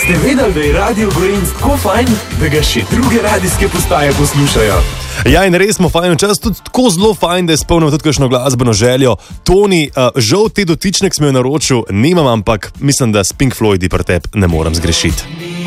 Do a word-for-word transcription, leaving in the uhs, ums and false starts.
Ste vedeli, da je Radio Gorenc tako fajn, da ga še druge radijske postaje poslušajo? Ja, in res smo fajn, včasih tudi tako zelo fajn, da je spolnil tudi kakšno glasbeno željo. Toni, uh, žal te dotičnek smo jo naročil, nimam, ampak mislim, da s Pink Floydi pri tebi ne morem zgrešiti.